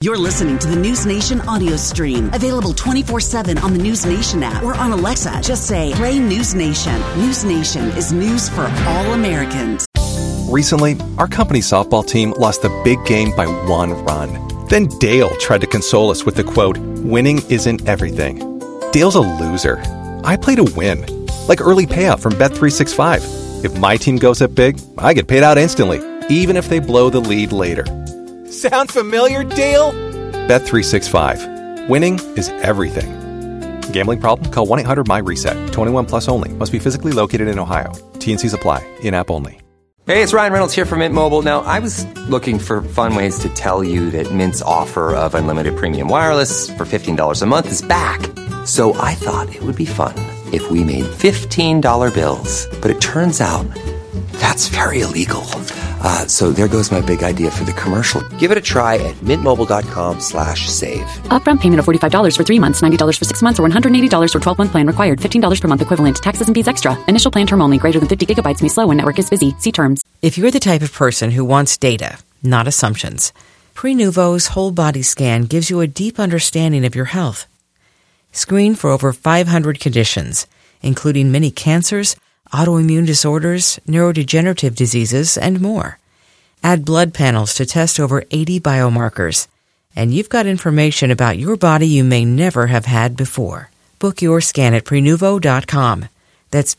You're listening to the News Nation audio stream, available 24/7 on the News Nation app or on Alexa. Just say, play News Nation. News Nation is news for all Americans. Recently, our company's softball team lost the big game by 1 run. Then Dale tried to console us with the quote, winning isn't everything. Dale's a loser. I play to win. Like early payout from Bet365. If my team goes up big, I get paid out instantly, even if they blow the lead later. Sound familiar, Dale? Bet365. Winning is everything. Gambling problem? Call 1-800-MY-RESET. 21 plus only. Must be physically located in Ohio. T&Cs apply. In-app only. Hey, it's Ryan Reynolds here from Mint Mobile. Now, I was looking for fun ways to tell you that Mint's offer of unlimited premium wireless for $15 a month is back. So I thought it would be fun if we made $15 bills. But it turns out that's very illegal. So there goes my big idea for the commercial. Give it a try at mintmobile.com/save. Upfront payment of $45 for 3 months, $90 for 6 months, or $180 for 12-month plan required. $15 per month equivalent. Taxes and fees extra. Initial plan term only. Greater than 50 gigabytes may slow when network is busy. See terms. If you're the type of person who wants data, not assumptions, Prenuvo's whole body scan gives you a deep understanding of your health. Screen for over 500 conditions, including many cancers, autoimmune disorders, neurodegenerative diseases, and more. Add blood panels to test over 80 biomarkers. And you've got information about your body you may never have had before. Book your scan at Prenuvo.com. That's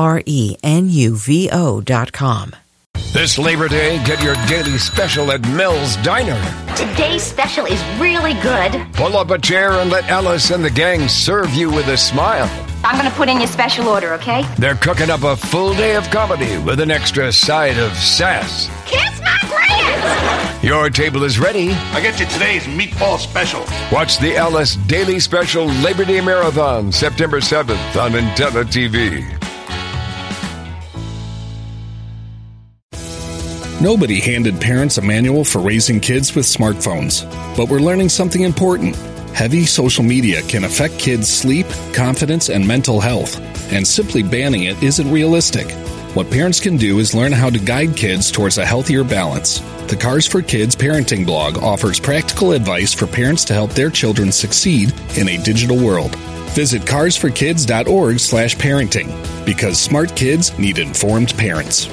Prenuvo.com. This Labor Day, get your daily special at Mel's Diner. Today's special is really good. Pull up a chair and let Alice and the gang serve you with a smile. I'm going to put in your special order, okay? They're cooking up a full day of comedy with an extra side of sass. Kiss my grants! Your table is ready. I get you today's meatball special. Watch the Alice Daily Special Labor Day Marathon, September 7th on Intella TV. Nobody handed parents a manual for raising kids with smartphones, but we're learning something important. Heavy social media can affect kids' sleep, confidence, and mental health, and simply banning it isn't realistic. What parents can do is learn how to guide kids towards a healthier balance. The Cars for Kids parenting blog offers practical advice for parents to help their children succeed in a digital world. Visit carsforkids.org/parenting, because smart kids need informed parents.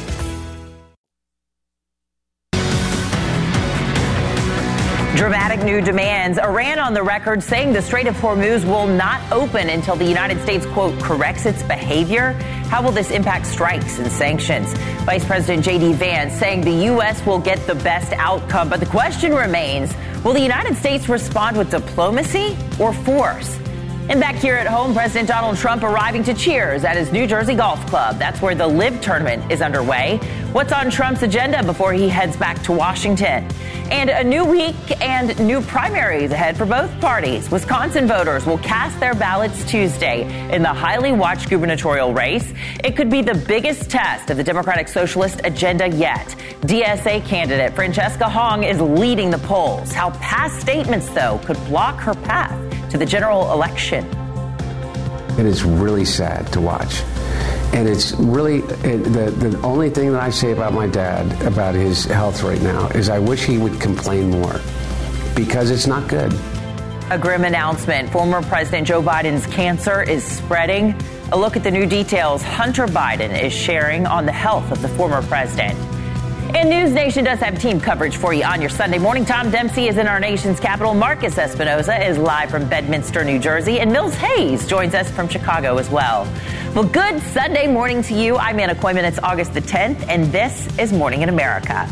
Dramatic new demands. Iran on the record saying the Strait of Hormuz will not open until the United States, quote, corrects its behavior. How will this impact strikes and sanctions? Vice President J.D. Vance saying the U.S. will get the best outcome. But the question remains, will the United States respond with diplomacy or force? And back here at home, President Donald Trump arriving to cheers at his New Jersey golf club. That's where the LIV tournament is underway. What's on Trump's agenda before he heads back to Washington? And a new week and new primaries ahead for both parties. Wisconsin voters will cast their ballots Tuesday in the highly watched gubernatorial race. It could be the biggest test of the Democratic Socialist agenda yet. DSA candidate Francesca Hong is leading the polls. How past statements, though, could block her path to the general election. It is really sad to watch. And it's really, the only thing that I say about my dad, about his health right now, is I wish he would complain more, because it's not good. A grim announcement. Former President Joe Biden's cancer is spreading. A look at the new details Hunter Biden is sharing on the health of the former president. And News Nation does have team coverage for you on your Sunday morning. Tom Dempsey is in our nation's capital. Marcus Espinoza is live from Bedminster, New Jersey. And Mills Hayes joins us from Chicago as well. Well, good Sunday morning to you. I'm Anna Koyman. It's August the 10th, and this is Morning in America.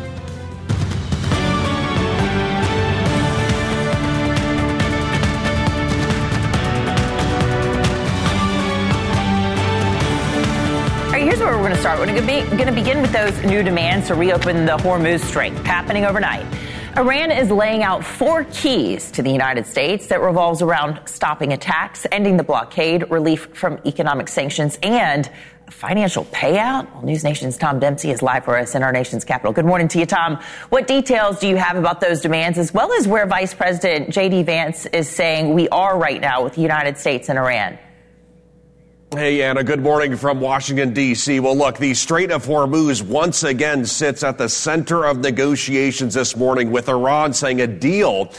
Here's where we're going to start. We're going to begin with those new demands to reopen the Hormuz Strait happening overnight. Iran is laying out 4 keys to the United States that revolves around stopping attacks, ending the blockade, relief from economic sanctions, and a financial payout. Well, News Nation's Tom Dempsey is live for us in our nation's capital. Good morning to you, Tom. What details do you have about those demands, as well as where Vice President J.D. Vance is saying we are right now with the United States and Iran? Hey, Anna, good morning from Washington, D.C. Well, look, the Strait of Hormuz once again sits at the center of negotiations this morning, with Iran saying a deal